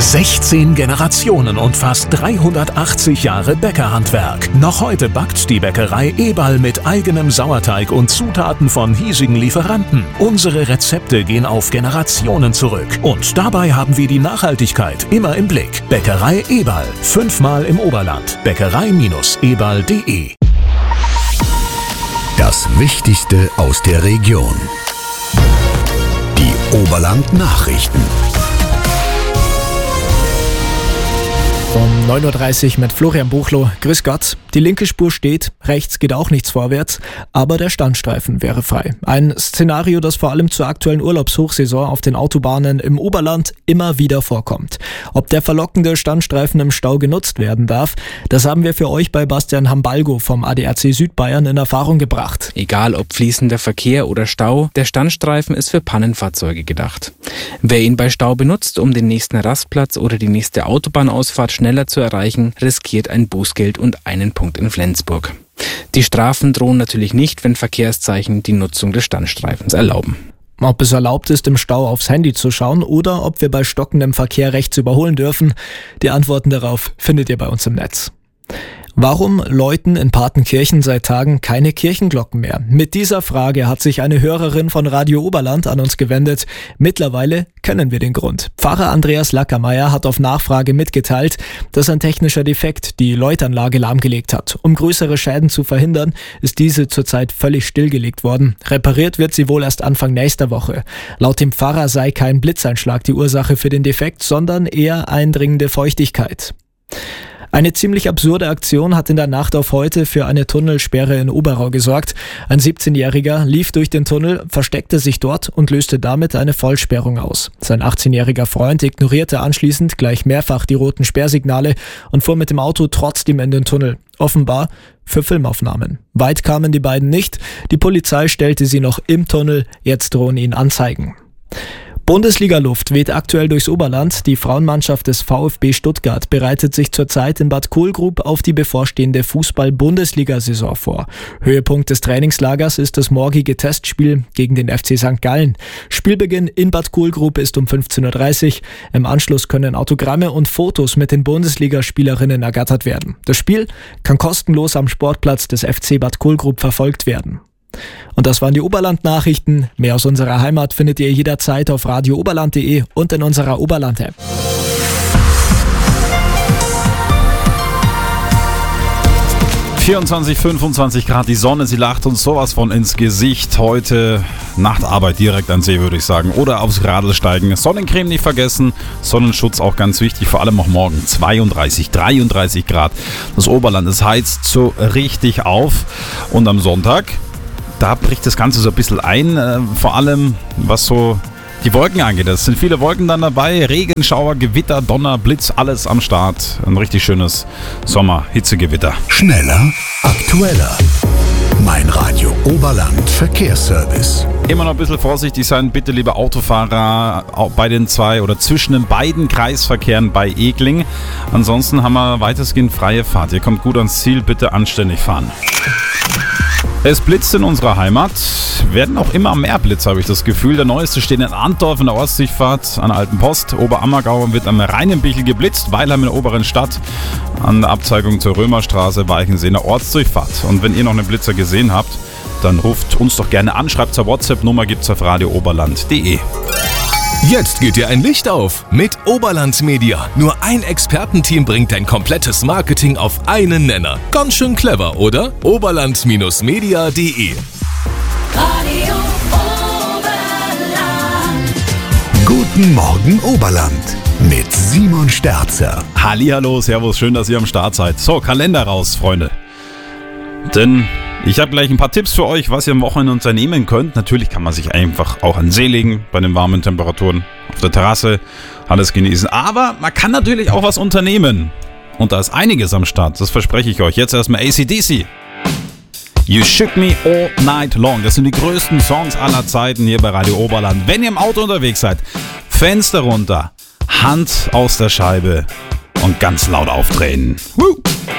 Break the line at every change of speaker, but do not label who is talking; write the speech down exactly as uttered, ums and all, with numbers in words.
sechzehn Generationen und fast dreihundertachtzig Jahre Bäckerhandwerk. Noch heute backt die Bäckerei Eberl mit eigenem Sauerteig und Zutaten von hiesigen Lieferanten. Unsere Rezepte gehen auf Generationen zurück. Und dabei haben wir die Nachhaltigkeit immer im Blick. Bäckerei Eberl. Fünfmal im Oberland. Bäckerei Eberl punkt de.
Das Wichtigste aus der Region. Die Oberland-Nachrichten.
Um neun Uhr dreißig mit Florian Buchloh. Grüß Gott. Die linke Spur steht, rechts geht auch nichts vorwärts, aber der Standstreifen wäre frei. Ein Szenario, das vor allem zur aktuellen Urlaubshochsaison auf den Autobahnen im Oberland immer wieder vorkommt. Ob der verlockende Standstreifen im Stau genutzt werden darf, das haben wir für euch bei Bastian Hambalgo vom A D A C Südbayern in Erfahrung gebracht.
Egal ob fließender Verkehr oder Stau, der Standstreifen ist für Pannenfahrzeuge gedacht. Wer ihn bei Stau benutzt, um den nächsten Rastplatz oder die nächste Autobahnausfahrt schneller zu erreichen, riskiert ein Bußgeld und einen Punkt in Flensburg. Die Strafen drohen natürlich nicht, wenn Verkehrszeichen die Nutzung des Standstreifens erlauben.
Ob es erlaubt ist, im Stau aufs Handy zu schauen oder ob wir bei stockendem Verkehr rechts überholen dürfen, die Antworten darauf findet ihr bei uns im Netz. Warum läuten in Partenkirchen seit Tagen keine Kirchenglocken mehr? Mit dieser Frage hat sich eine Hörerin von Radio Oberland an uns gewendet. Mittlerweile kennen wir den Grund. Pfarrer Andreas Lackermeier hat auf Nachfrage mitgeteilt, dass ein technischer Defekt die Läutanlage lahmgelegt hat. Um größere Schäden zu verhindern, ist diese zurzeit völlig stillgelegt worden. Repariert wird sie wohl erst Anfang nächster Woche. Laut dem Pfarrer sei kein Blitzeinschlag die Ursache für den Defekt, sondern eher eindringende Feuchtigkeit. Eine ziemlich absurde Aktion hat in der Nacht auf heute für eine Tunnelsperre in Oberau gesorgt. Ein siebzehnjähriger lief durch den Tunnel, versteckte sich dort und löste damit eine Vollsperrung aus. Sein achtzehnjähriger Freund ignorierte anschließend gleich mehrfach die roten Sperrsignale und fuhr mit dem Auto trotzdem in den Tunnel. Offenbar für Filmaufnahmen. Weit kamen die beiden nicht. Die Polizei stellte sie noch im Tunnel. Jetzt drohen ihnen Anzeigen. Bundesliga-Luft weht aktuell durchs Oberland. Die Frauenmannschaft des VfB Stuttgart bereitet sich zurzeit in Bad Kohlgrub auf die bevorstehende Fußball-Bundesliga-Saison vor. Höhepunkt des Trainingslagers ist das morgige Testspiel gegen den F C Sankt Gallen. Spielbeginn in Bad Kohlgrub ist um fünfzehn Uhr dreißig. Im Anschluss können Autogramme und Fotos mit den Bundesligaspielerinnen ergattert werden. Das Spiel kann kostenlos am Sportplatz des F C Bad Kohlgrub verfolgt werden. Und das waren die Oberland-Nachrichten. Mehr aus unserer Heimat findet ihr jederzeit auf radio oberland punkt de und in unserer Oberland-App.
vierundzwanzig, fünfundzwanzig Grad, die Sonne, sie lacht uns sowas von ins Gesicht. Heute nach der Arbeit direkt an See, würde ich sagen. Oder aufs Radl steigen. Sonnencreme nicht vergessen, Sonnenschutz auch ganz wichtig, vor allem auch morgen. zweiunddreißig, dreiunddreißig Grad. Das Oberland, es heizt so richtig auf. Und am Sonntag, da bricht das Ganze so ein bisschen ein, äh, vor allem was so die Wolken angeht. Es sind viele Wolken dann dabei, Regen, Schauer, Gewitter, Donner, Blitz, alles am Start. Ein richtig schönes Sommer-Hitzegewitter.
Schneller, aktueller. Mein Radio Oberland Verkehrsservice.
Immer noch ein bisschen vorsichtig sein, bitte, liebe Autofahrer, auch bei den zwei oder zwischen den beiden Kreisverkehren bei Egling. Ansonsten haben wir weitestgehend freie Fahrt. Ihr kommt gut ans Ziel, bitte anständig fahren. Es blitzt in unserer Heimat, werden auch immer mehr Blitze, habe ich das Gefühl. Der neueste steht in Antdorf in der Ostdurchfahrt an der Alten Post. Oberammergau wird am Rheinenbichel geblitzt, Weilheim in der oberen Stadt, an der Abzweigung zur Römerstraße, Weichensee in der Ortsdurchfahrt. Und wenn ihr noch einen Blitzer gesehen habt, dann ruft uns doch gerne an, schreibt zur WhatsApp-Nummer, gibt's auf radio oberland punkt de.
Jetzt geht dir ein Licht auf mit Oberland Media. Nur ein Expertenteam bringt dein komplettes Marketing auf einen Nenner. Ganz schön clever, oder? oberland Media punkt de.
Radio Oberland.
Guten Morgen Oberland mit Simon Sterzer.
Hallihallo, servus, schön, dass ihr am Start seid. So, Kalender raus, Freunde. Denn ich habe gleich ein paar Tipps für euch, was ihr am Wochenende unternehmen könnt. Natürlich kann man sich einfach auch an den See legen, bei den warmen Temperaturen, auf der Terrasse, alles genießen. Aber man kann natürlich auch was unternehmen. Und da ist einiges am Start, das verspreche ich euch. Jetzt erstmal A C D C. You Shook Me All Night Long. Das sind die größten Songs aller Zeiten hier bei Radio Oberland. Wenn ihr im Auto unterwegs seid, Fenster runter, Hand aus der Scheibe und ganz laut aufdrehen. Woo!